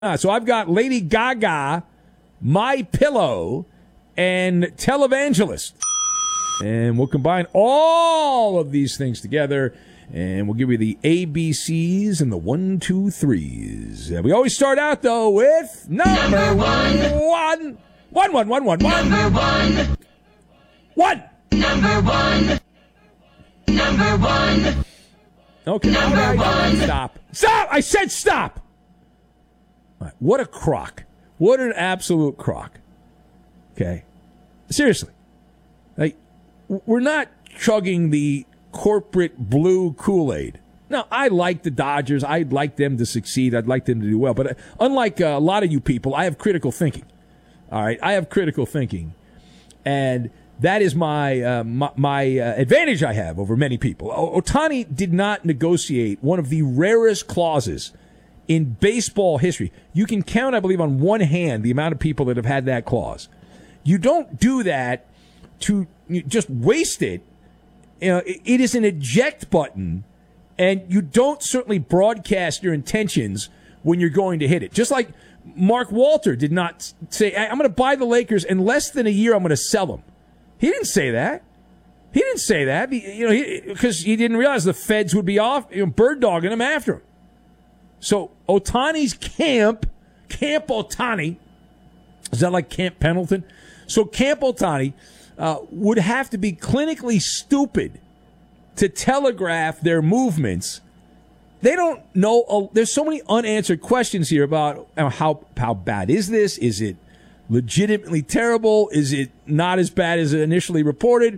So I've got Lady Gaga, My Pillow, and Televangelist. And we'll combine all of these things together, and we'll give you the ABCs and the 1, 2, 3s. We always start out, though, with number one. One. Number one. One. Number one. Number one. Okay. Number one. Stop. Stop! I said stop! All right. What a crock. What an absolute crock. Okay. Seriously. Like, we're not chugging the corporate blue Kool-Aid. Now, I like the Dodgers. I'd like them to succeed. I'd like them to do well. But unlike a lot of you people, I have critical thinking. All right? I have critical thinking. And that is my advantage I have over many people. Ohtani did not negotiate one of the rarest clauses in baseball history. You can count, I believe, on one hand the amount of people that have had that clause. You don't do that to just waste it. You know, it is an eject button, and you don't certainly broadcast your intentions when you're going to hit it. Just like Mark Walter did not say, I'm going to buy the Lakers in less than a year, I'm going to sell them. He didn't say that. He didn't say that, because he didn't realize the feds would be off, bird dogging him after him. So Ohtani's Camp Ohtani, is that like Camp Pendleton? So Camp Ohtani would have to be clinically stupid to telegraph their movements. They don't know. There's so many unanswered questions here about how bad is this? Is it legitimately terrible? Is it not as bad as initially reported?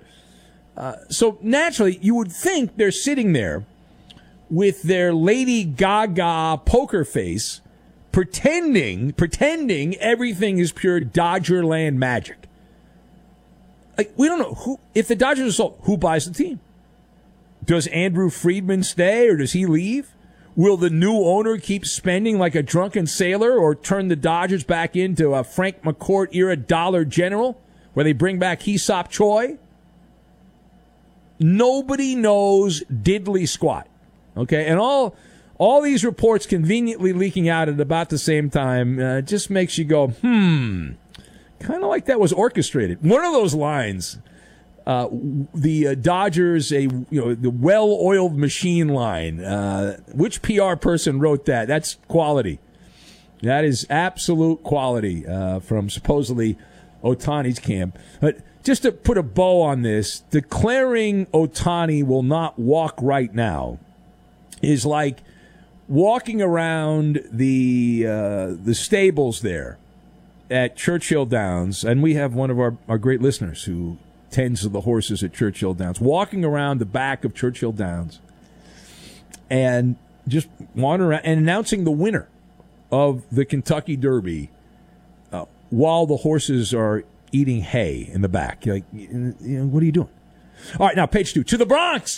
So naturally, you would think they're sitting there with their Lady Gaga poker face, pretending everything is pure Dodgerland magic. Like, we don't know who. If the Dodgers are sold, who buys the team? Does Andrew Friedman stay, or does he leave? Will the new owner keep spending like a drunken sailor, or turn the Dodgers back into a Frank McCourt era Dollar General, where they bring back Hee-Sop Choi? Nobody knows diddly squat. Okay, and all these reports conveniently leaking out at about the same time just makes you go, kind of like that was orchestrated. One of those lines, the Dodgers, the well-oiled machine line. Which PR person wrote that? That's quality. That is absolute quality from supposedly Ohtani's camp. But just to put a bow on this, declaring Ohtani will not walk right now is like walking around the stables there at Churchill Downs, and we have one of our great listeners who tends to the horses at Churchill Downs, walking around the back of Churchill Downs and just wandering around and announcing the winner of the Kentucky Derby while the horses are eating hay in the back. You're like, what are you doing? All right, now page 2. To the Bronx.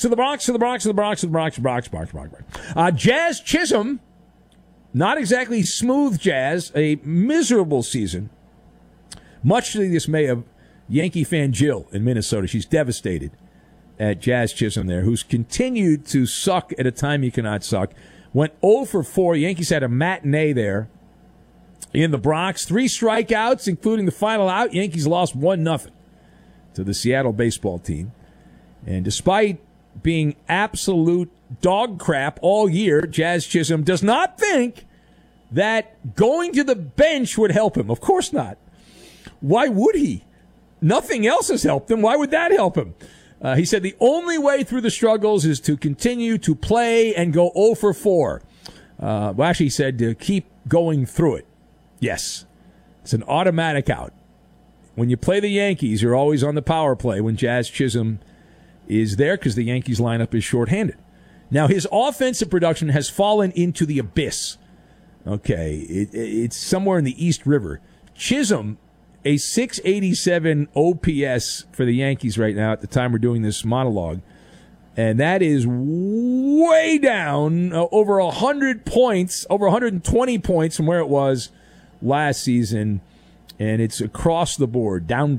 Jazz Chisholm, not exactly smooth jazz, a miserable season, much to the dismay of Yankee fan Jill in Minnesota. She's devastated at Jazz Chisholm there, who's continued to suck at a time you cannot suck. Went 0 for 4. Yankees had a matinee there in the Bronx. 3 strikeouts, including the final out. Yankees lost 1-0 to the Seattle baseball team. And despite being absolute dog crap all year, Jazz Chisholm does not think that going to the bench would help him. Of course not. Why would he? Nothing else has helped him. Why would that help him? He said the only way through the struggles is to continue to play and go 0 for 4. Well, actually, he said to keep going through it. Yes, it's an automatic out. When you play the Yankees, you're always on the power play when Jazz Chisholm is there because the Yankees lineup is shorthanded. Now, his offensive production has fallen into the abyss. Okay, it's somewhere in the East River. Chisholm, a 687 OPS for the Yankees right now at the time we're doing this monologue, and that is way down, over 100 points, over 120 points from where it was last season. And it's across the board. Down.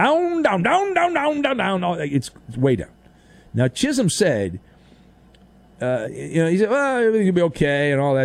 It's way down. Now, Chisholm said he said, well, everything will be okay and all that